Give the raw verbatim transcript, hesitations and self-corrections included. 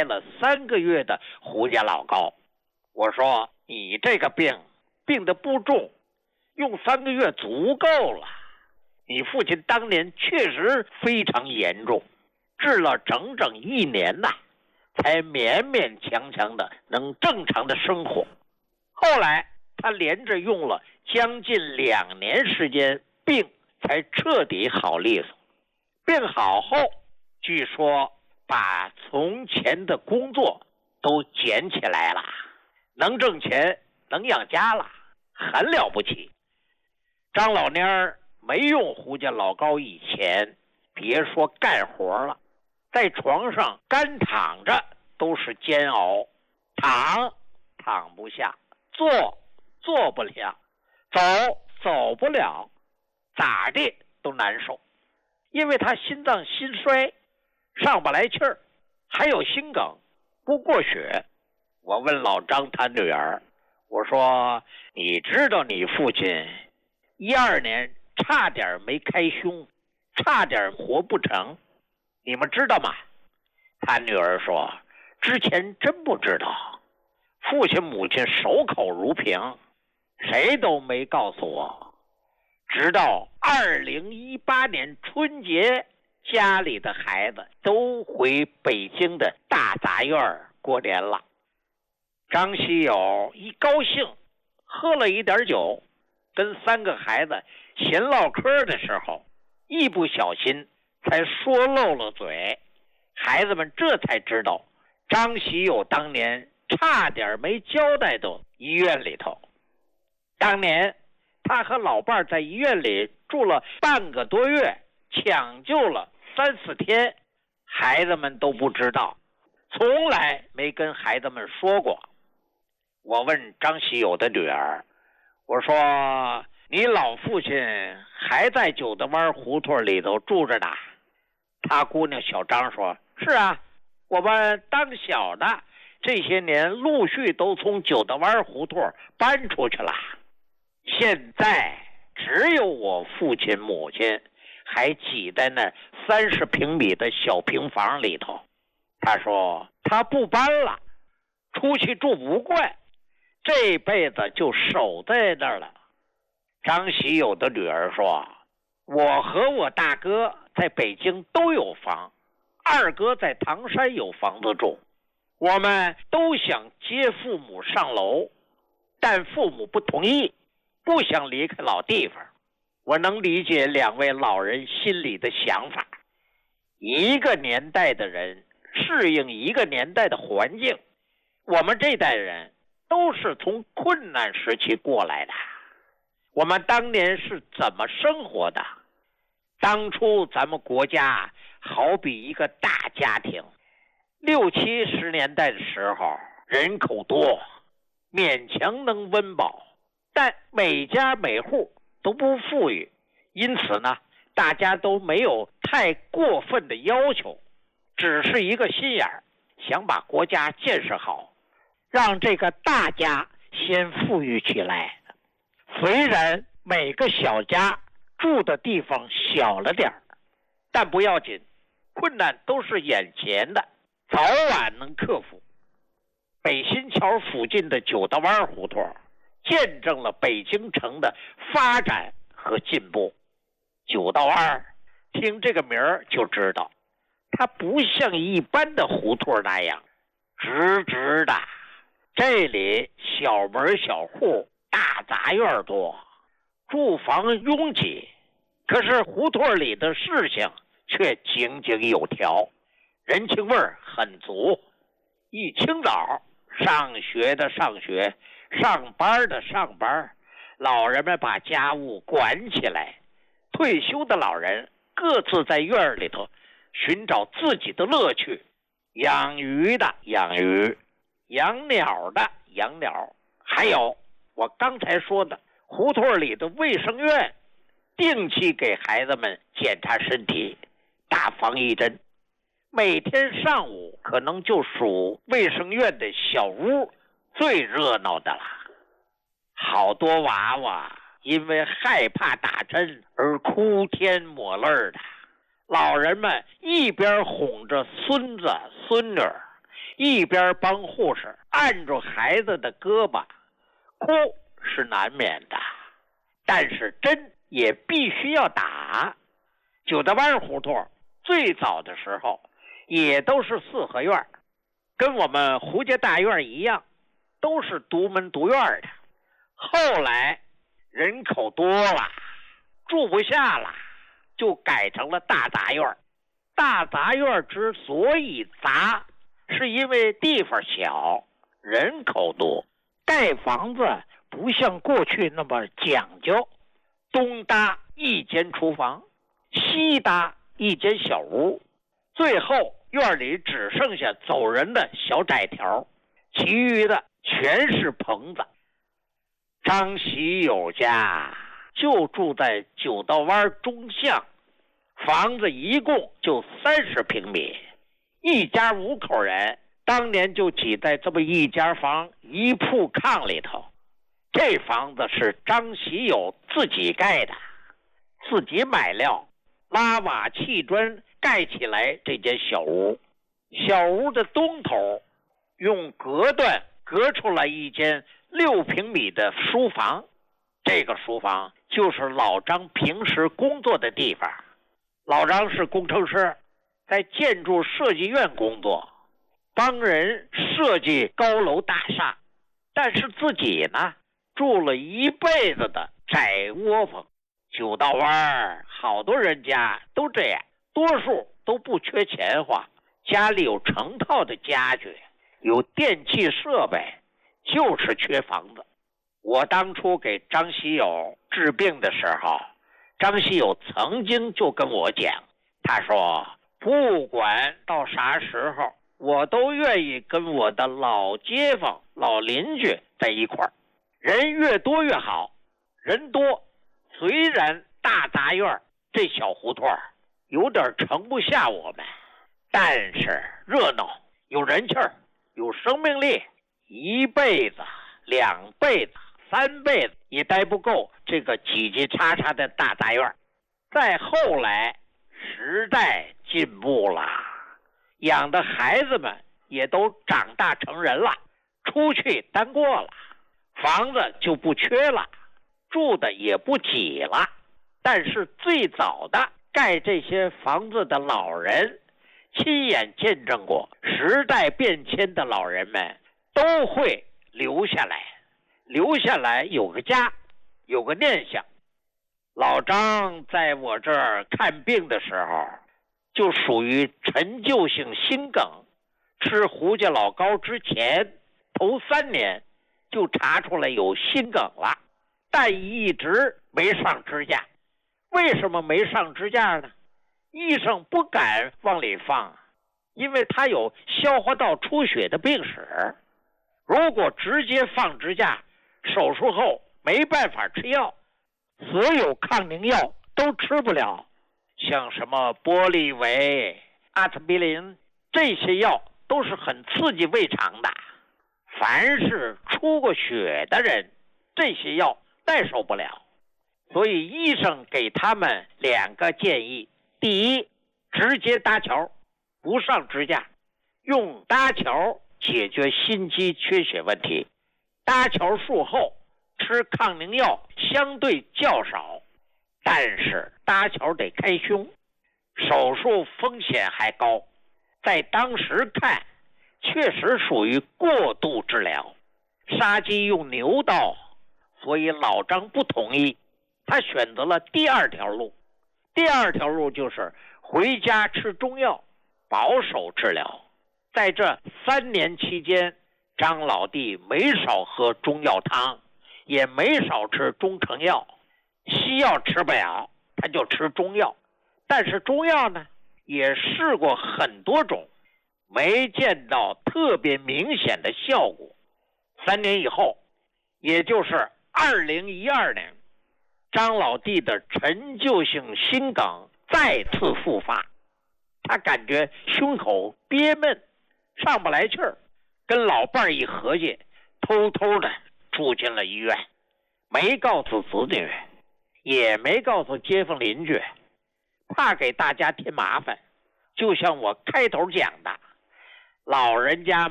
开了三个月的胡家老高。我说你这个病病得不重，用三个月足够了。你父亲当年确实非常严重，治了整整一年呐，才勉勉强强的能正常的生活。后来他连着用了将近两年时间，病才彻底好利索。病好后，据说把从前的工作都捡起来了，能挣钱，能养家了，很了不起。张老蔫儿没用胡家老高以前，别说干活了，在床上干躺着都是煎熬，躺躺不下，坐坐不了，走走不了，咋地都难受。因为他心脏心衰，上不来气儿，还有心梗，不过血。我问老张他女儿，我说你知道你父亲一二年差点没开胸，差点活不成，你们知道吗？他女儿说之前真不知道，父亲母亲守口如瓶，谁都没告诉我。直到二零一八年春节，家里的孩子都回北京的大杂院过年了。张喜友一高兴，喝了一点酒，跟三个孩子闲唠嗑的时候，一不小心才说漏了嘴。孩子们这才知道，张喜友当年差点没交代到医院里头。当年他和老伴在医院里住了半个多月，抢救了三四天，孩子们都不知道，从来没跟孩子们说过。我问张喜友的女儿，我说你老父亲还在九德湾胡同里头住着呢？他姑娘小张说，是啊，我们当小的这些年陆续都从九德湾胡同搬出去了，现在只有我父亲母亲还挤在那三十平米的小平房里头。他说他不搬了，出去住不惯，这辈子就守在那儿了。张喜友的女儿说，我和我大哥在北京都有房，二哥在唐山有房子住，我们都想接父母上楼，但父母不同意，不想离开老地方。我能理解两位老人心里的想法，一个年代的人适应一个年代的环境，我们这代人都是从困难时期过来的，我们当年是怎么生活的？当初咱们国家好比一个大家庭，六七十年代的时候人口多，勉强能温饱，但每家每户都不富裕，因此呢，大家都没有太过分的要求，只是一个心眼儿，想把国家建设好，让这个大家先富裕起来。虽然每个小家住的地方小了点儿，但不要紧，困难都是眼前的，早晚能克服。北新桥附近的九道湾胡同见证了北京城的发展和进步。九道湾听这个名儿就知道，它不像一般的胡同那样直直的，这里小门小户，大杂院多，住房拥挤，可是胡同里的事情却井井有条，人情味儿很足。一清早，上学的上学，上班的上班，老人们把家务管起来，退休的老人各自在院里头寻找自己的乐趣，养鱼的养鱼，养鸟的养鸟，还有我刚才说的胡同里的卫生院，定期给孩子们检查身体，打防疫针。每天上午可能就属卫生院的小屋最热闹的了，好多娃娃因为害怕打针而哭天抹泪的，老人们一边哄着孙子孙女， 一边帮护士按住孩子的胳膊，哭是难免的，但是针也必须要打。九道湾胡同最早的时候也都是四合院，跟我们胡家大院一样，都是独门独院的。后来人口多了，住不下了，就改成了大杂院。大杂院之所以杂，是因为地方小，人口多，盖房子不像过去那么讲究，东搭一间厨房，西搭一间小屋，最后院里只剩下走人的小窄条，其余的全是棚子。张喜友家就住在九道湾中巷，房子一共就三十平米，一家五口人当年就挤在这么一间房一铺炕里头。这房子是张喜友自己盖的，自己买料，拉瓦砌砖盖起来这间小屋。小屋的东头用隔断隔出来一间六平米的书房，这个书房就是老张平时工作的地方。老张是工程师，在建筑设计院工作，帮人设计高楼大厦，但是自己呢住了一辈子的窄窝棚。九道湾好多人家都这样，多数都不缺钱花，家里有成套的家具，有电器设备，就是缺房子。我当初给张喜友治病的时候，张喜友曾经就跟我讲，他说不管到啥时候，我都愿意跟我的老街坊老邻居在一块儿，人越多越好。人多虽然大杂院这小胡同有点盛不下我们，但是热闹，有人气儿，有生命力，一辈子两辈子三辈子也待不够这个挤挤叉叉的大杂院。再后来时代进步了，养的孩子们也都长大成人了，出去单过了，房子就不缺了，住的也不挤了。但是最早的盖这些房子的老人，亲眼见证过时代变迁的老人们都会留下来，留下来有个家，有个念想。老张在我这儿看病的时候，就属于陈旧性心梗，吃胡家老膏之前头三年就查出来有心梗了，但一直没上支架。为什么没上支架呢？医生不敢往里放，因为他有消化道出血的病史。如果直接放支架，手术后没办法吃药，所有抗凝药都吃不了，像什么玻利维、阿司匹林这些药都是很刺激胃肠的，凡是出过血的人，这些药耐受不了。所以医生给他们两个建议：第一，直接搭桥，不上支架，用搭桥解决心肌缺血问题。搭桥术后吃抗凝药相对较少，但是搭桥得开胸，手术风险还高。在当时看，确实属于过度治疗，杀鸡用牛刀，所以老张不同意。他选择了第二条路，第二条路就是回家吃中药，保守治疗。在这三年期间，张老弟没少喝中药汤，也没少吃中成药，西药吃不了，他就吃中药。但是中药呢，也试过很多种，没见到特别明显的效果。三年以后，也就是二零一二年，张老弟的陈旧性心梗再次复发，他感觉胸口憋闷，上不来气儿，跟老伴儿一合计，偷偷的住进了医院，没告诉子女，也没告诉街坊邻居，怕给大家添麻烦。就像我开头讲的， 老人家